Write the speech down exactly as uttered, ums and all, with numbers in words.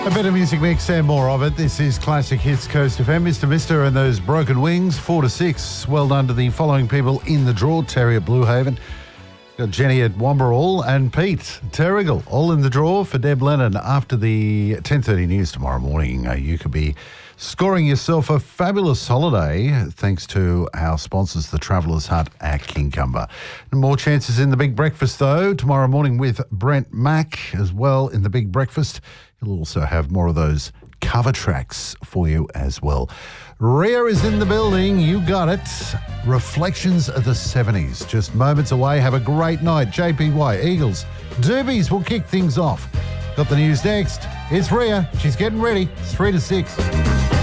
A bit of music mix and more of it. This is Classic Hits Coast F M. Mister Mister and those Broken Wings, four to six. Well done to the following people in the draw. Terry at Blue Haven, got Jenny at Wamberal and Pete Terrigal all in the draw for Deb Lennon. After the ten thirty news tomorrow morning, uh, you could be scoring yourself a fabulous holiday thanks to our sponsors, the Travellers Hut at Kincumber. More chances in the Big Breakfast, though, tomorrow morning with Brent Mack as well in the Big Breakfast. He'll also have more of those cover tracks for you as well. Rhea is in the building. You got it. Reflections of the seventies. Just moments away. Have a great night. J P Y, Eagles, Doobies will kick things off. Got the news next. It's Rhea. She's getting ready. Three to six.